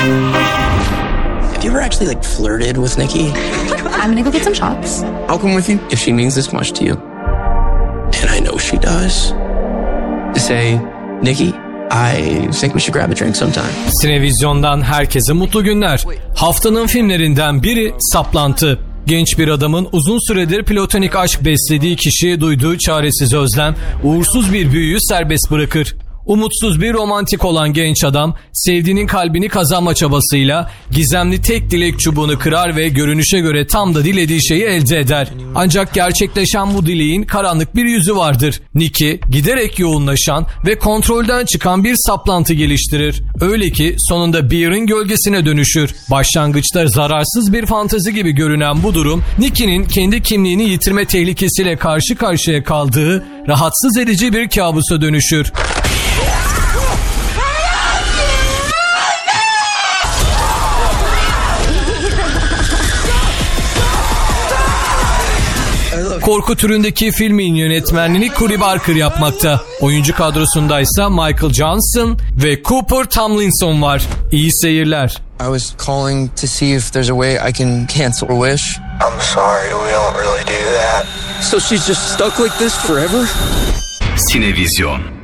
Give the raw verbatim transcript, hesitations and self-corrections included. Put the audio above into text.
Have you ever actually like flirted with Nikki? I'm gonna go get some shots. I'll come with you if she means this much to you. And I know she does. To say, Nikki, I think we should grab a drink sometime. Sinevizyon'dan herkese mutlu günler. Haftanın filmlerinden biri Saplantı. Genç bir adamın uzun süredir platonik aşk beslediği kişiye duyduğu çaresiz özlem, uğursuz bir büyüyü serbest bırakır. Umutsuz bir romantik olan genç adam, sevdiğinin kalbini kazanma çabasıyla gizemli tek dilek çubuğunu kırar ve görünüşe göre tam da dilediği şeyi elde eder. Ancak gerçekleşen bu dileğin karanlık bir yüzü vardır. Nikki, giderek yoğunlaşan ve kontrolden çıkan bir saplantı geliştirir. Öyle ki sonunda Bear'ın gölgesine dönüşür. Başlangıçta zararsız bir fantezi gibi görünen bu durum, Nikki'nin kendi kimliğini yitirme tehlikesiyle karşı karşıya kaldığı rahatsız edici bir kabusa dönüşür. Korku türündeki filmin yönetmenliğini Cory Barker yapmakta. Oyuncu kadrosundaysa Michael Johnson ve Cooper Tomlinson var. İyi seyirler. I was calling to see if there's a way I can cancel a wish. I'm sorry, we don't really do that. So she's just stuck like this forever? Sinevizyon.